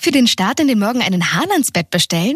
Für den Start in den Morgen einen Hahn ans Bett bestellen?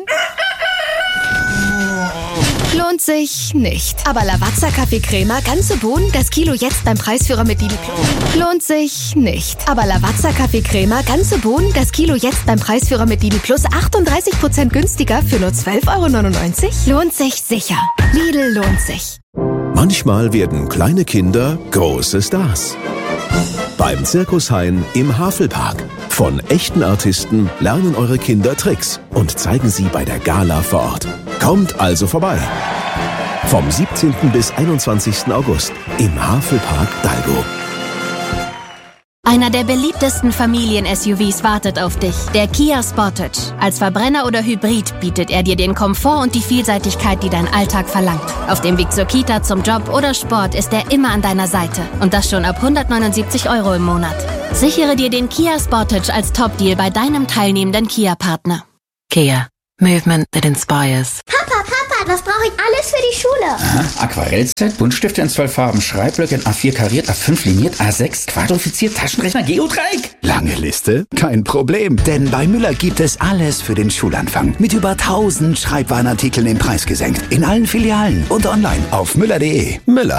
Lohnt sich nicht. Aber Lavazza Kaffee-Crema, ganze Bohnen, das Kilo jetzt beim Preisführer mit Lidl Plus. Lohnt sich nicht. Aber Lavazza Kaffee-Crema, ganze Bohnen, das Kilo jetzt beim Preisführer mit Lidl Plus 38% günstiger für nur 12,99 €? Lohnt sich sicher. Lidl lohnt sich. Manchmal werden kleine Kinder große Stars. Beim Circus Hein im Havelpark. Von echten Artisten lernen eure Kinder Tricks und zeigen sie bei der Gala vor Ort. Kommt also vorbei. Vom 17. bis 21. August im Havelpark Dalgo. Einer der beliebtesten Familien-SUVs wartet auf dich, der Kia Sportage. Als Verbrenner oder Hybrid bietet er dir den Komfort und die Vielseitigkeit, die dein Alltag verlangt. Auf dem Weg zur Kita, zum Job oder Sport ist er immer an deiner Seite. Und das schon ab 179 € im Monat. Sichere dir den Kia Sportage als Top-Deal bei deinem teilnehmenden Kia-Partner. Kia. Movement that inspires. Papa, was brauche ich alles für die Schule? Aha, Aquarellset, Buntstifte in 12 Farben, Schreibblöcke in A4 kariert, A5 liniert, A6 quadrifiziert, Taschenrechner, Geodreieck. Lange Liste? Kein Problem, denn bei Müller gibt es alles für den Schulanfang. Mit über 1000 Schreibwarenartikeln im Preis gesenkt. In allen Filialen und online auf müller.de. Müller.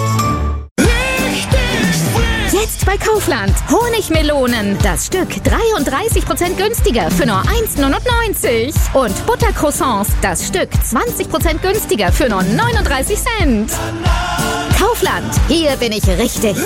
Jetzt bei Kaufland. Honigmelonen. Das Stück 33% günstiger für nur 1,99 €. Und Buttercroissants. Das Stück 20% günstiger für nur 39 Cent. Kaufland. Hier bin ich richtig.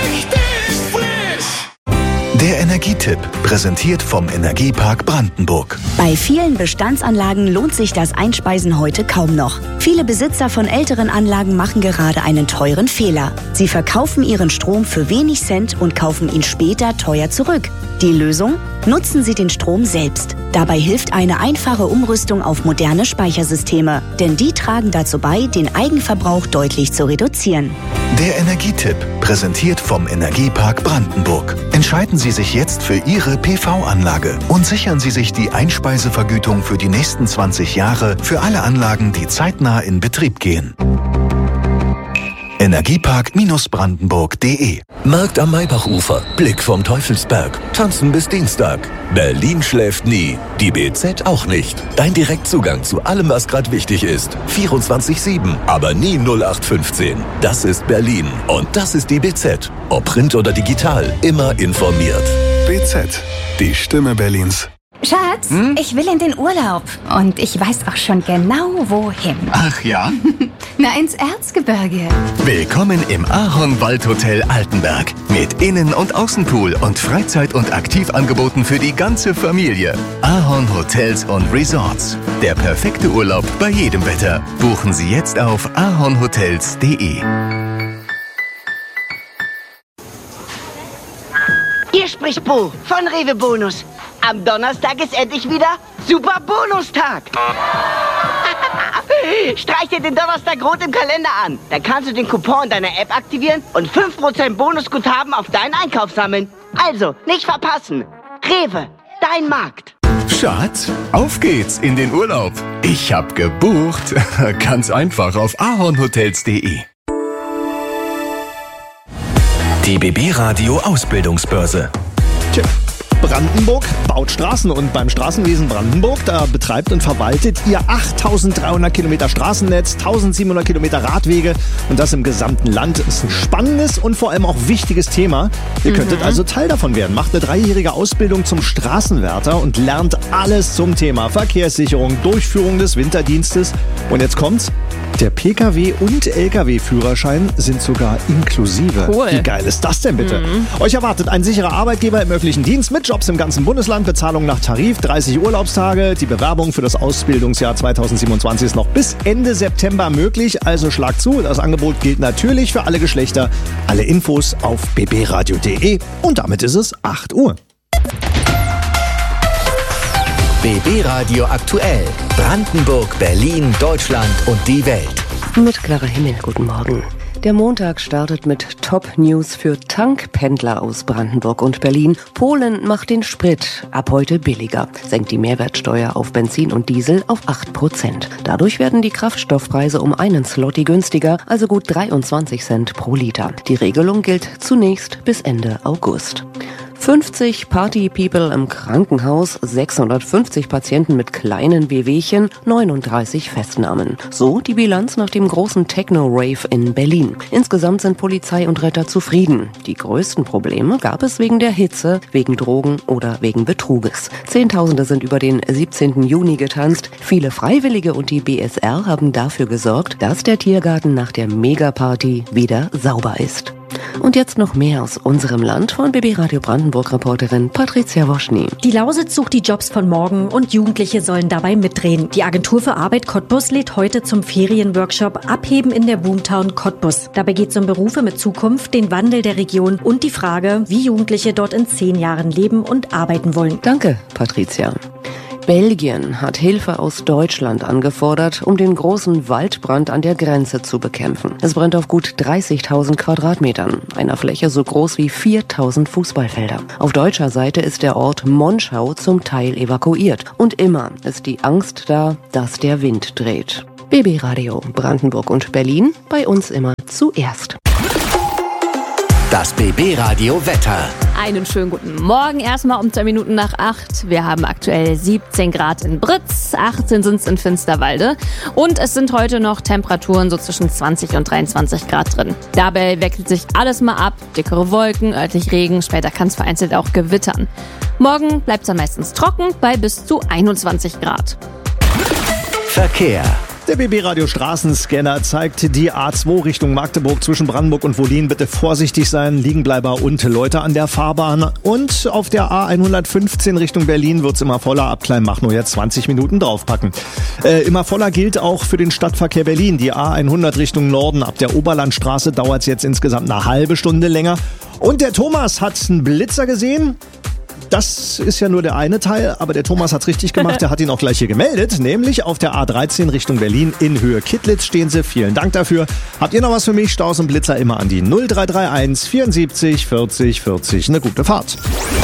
Der Energietipp, präsentiert vom Energiepark Brandenburg. Bei vielen Bestandsanlagen lohnt sich das Einspeisen heute kaum noch. Viele Besitzer von älteren Anlagen machen gerade einen teuren Fehler. Sie verkaufen ihren Strom für wenig Cent und kaufen ihn später teuer zurück. Die Lösung? Nutzen Sie den Strom selbst. Dabei hilft eine einfache Umrüstung auf moderne Speichersysteme, denn die tragen dazu bei, den Eigenverbrauch deutlich zu reduzieren. Der Energietipp, präsentiert vom Energiepark Brandenburg. Entscheiden Sie sich jetzt für Ihre PV-Anlage und sichern Sie sich die Einspeisevergütung für die nächsten 20 Jahre für alle Anlagen, die zeitnah in Betrieb gehen. Energiepark-brandenburg.de. Markt am Maybachufer, Blick vom Teufelsberg, tanzen bis Dienstag. Berlin schläft nie, die BZ auch nicht. Dein Direktzugang zu allem, was gerade wichtig ist. 24/7, aber nie 0815. Das ist Berlin und das ist die BZ. Ob Print oder digital, immer informiert. BZ, die Stimme Berlins. Schatz, ich will in den Urlaub. Und ich weiß auch schon genau, wohin. Ach ja? Na, ins Erzgebirge. Willkommen im Ahorn-Waldhotel Altenberg. Mit Innen- und Außenpool und Freizeit- und Aktivangeboten für die ganze Familie. Ahorn Hotels und Resorts. Der perfekte Urlaub bei jedem Wetter. Buchen Sie jetzt auf ahornhotels.de. Hier spricht Bo von Rewe Bonus. Am Donnerstag ist endlich wieder Super Bonustag. Streich dir den Donnerstag rot im Kalender an. Dann kannst du den Coupon in deiner App aktivieren und 5% Bonusguthaben auf deinen Einkauf sammeln. Also, nicht verpassen. Rewe, dein Markt. Schatz, auf geht's in den Urlaub. Ich hab gebucht. Ganz einfach auf ahornhotels.de. Die BB Radio Ausbildungsbörse. Tja. Brandenburg baut Straßen und beim Straßenwesen Brandenburg, da betreibt und verwaltet ihr 8.300 Kilometer Straßennetz, 1.700 Kilometer Radwege und das im gesamten Land. Ist ein spannendes und vor allem auch wichtiges Thema. Ihr könntet also Teil davon werden. Macht eine 3-jährige Ausbildung zum Straßenwärter und lernt alles zum Thema Verkehrssicherung, Durchführung des Winterdienstes. Und jetzt kommt's. Der Pkw- und Lkw-Führerschein sind sogar inklusive. Cool. Wie geil ist das denn bitte? Euch erwartet ein sicherer Arbeitgeber im öffentlichen Dienst mit Jobs im ganzen Bundesland, Bezahlung nach Tarif, 30 Urlaubstage. Die Bewerbung für das Ausbildungsjahr 2027 ist noch bis Ende September möglich, also schlag zu. Das Angebot gilt natürlich für alle Geschlechter. Alle Infos auf bbradio.de und damit ist es 8 Uhr. BB Radio aktuell. Brandenburg, Berlin, Deutschland und die Welt. Mit Clara Himmel, guten Morgen. Der Montag startet mit Top-News für Tankpendler aus Brandenburg und Berlin. Polen macht den Sprit ab heute billiger, senkt die Mehrwertsteuer auf Benzin und Diesel auf 8%. Dadurch werden die Kraftstoffpreise um einen Zloty günstiger, also gut 23 Cent pro Liter. Die Regelung gilt zunächst bis Ende August. 50 Party-People im Krankenhaus, 650 Patienten mit kleinen Wehwehchen, 39 Festnahmen. So die Bilanz nach dem großen Techno-Rave in Berlin. Insgesamt sind Polizei und Retter zufrieden. Die größten Probleme gab es wegen der Hitze, wegen Drogen oder wegen Betruges. Zehntausende sind über den 17. Juni getanzt. Viele Freiwillige und die BSR haben dafür gesorgt, dass der Tiergarten nach der Megaparty wieder sauber ist. Und jetzt noch mehr aus unserem Land von BB Radio Brandenburg-Reporterin Patricia Woschny. Die Lausitz sucht die Jobs von morgen und Jugendliche sollen dabei mitdrehen. Die Agentur für Arbeit Cottbus lädt heute zum Ferienworkshop Abheben in der Boomtown Cottbus. Dabei geht es um Berufe mit Zukunft, den Wandel der Region und die Frage, wie Jugendliche dort in 10 Jahren leben und arbeiten wollen. Danke, Patricia. Belgien hat Hilfe aus Deutschland angefordert, um den großen Waldbrand an der Grenze zu bekämpfen. Es brennt auf gut 30.000 Quadratmetern, einer Fläche so groß wie 4.000 Fußballfelder. Auf deutscher Seite ist der Ort Monschau zum Teil evakuiert. Und immer ist die Angst da, dass der Wind dreht. BB Radio Brandenburg und Berlin, bei uns immer zuerst. Das BB Radio Wetter. Einen schönen guten Morgen. Erstmal um 2 Minuten nach 8. Wir haben aktuell 17 Grad in Britz, 18 sind es in Finsterwalde. Und es sind heute noch Temperaturen so zwischen 20 und 23 Grad drin. Dabei wechselt sich alles mal ab. Dickere Wolken, örtlich Regen, später kann es vereinzelt auch gewittern. Morgen bleibt es dann meistens trocken bei bis zu 21 Grad. Verkehr. Der BB-Radio Straßenscanner zeigt die A2 Richtung Magdeburg zwischen Brandenburg und Wollin. Bitte vorsichtig sein, Liegenbleiber und Leute an der Fahrbahn. Und auf der A115 Richtung Berlin wird's immer voller. Ab Kleinmachnow jetzt 20 Minuten draufpacken. Immer voller gilt auch für den Stadtverkehr Berlin. Die A100 Richtung Norden ab der Oberlandstraße dauert's jetzt insgesamt eine halbe Stunde länger. Und der Thomas hat einen Blitzer gesehen. Das ist ja nur der eine Teil, aber der Thomas hat's richtig gemacht. Der hat ihn auch gleich hier gemeldet, nämlich auf der A13 Richtung Berlin in Höhe Kittlitz stehen sie. Vielen Dank dafür. Habt ihr noch was für mich? Staus und Blitzer immer an die 0331 74 40 40. Eine gute Fahrt.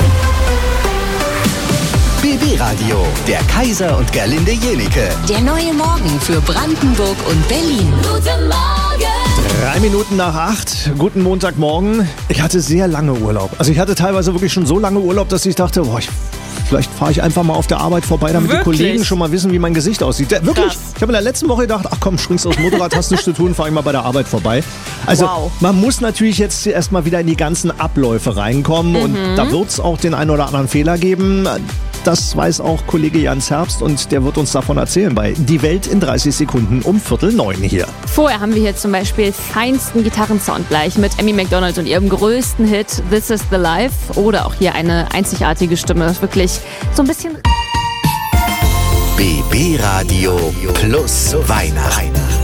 BB Radio, der Kaiser und Gerlinde Jenike. Der neue Morgen für Brandenburg und Berlin. Guten Morgen! 3 Minuten nach 8. Guten Montagmorgen. Ich hatte sehr lange Urlaub. Also ich hatte teilweise wirklich schon so lange Urlaub, dass ich dachte, vielleicht fahre ich einfach mal auf der Arbeit vorbei, damit die Kollegen schon mal wissen, wie mein Gesicht aussieht. Wirklich? Krass. Ich habe in der letzten Woche gedacht, ach komm, springst aufs Motorrad, hast nichts zu tun, fahr ich mal bei der Arbeit vorbei. Also Man muss natürlich jetzt erstmal wieder in die ganzen Abläufe reinkommen und da wird es auch den einen oder anderen Fehler geben. Das weiß auch Kollege Jans Herbst und der wird uns davon erzählen bei Die Welt in 30 Sekunden um 8:45 hier. Vorher haben wir hier zum Beispiel feinsten Gitarrensound gleich mit Amy Macdonald und ihrem größten Hit This is the Life oder auch hier eine einzigartige Stimme. Wirklich so ein bisschen... BB Radio plus Weihnachten.